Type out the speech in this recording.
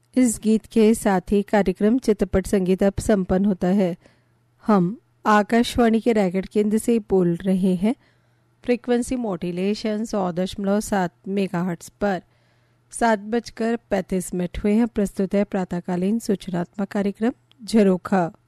इस गीत के साथ ही कार्यक्रम चित्रपट संगीत अब संपन्न होता है। हम आकाशवाणी के रायगढ़ केंद्र से बोल रहे हैं। फ्रीक्वेंसी मॉड्यूलेशन 100.7 मेगाहर्ट्ज पर 7:35 हुए हैं। प्रस्तुत है प्रातःकालीन सूचनात्मक कार्यक्रम झरोखा।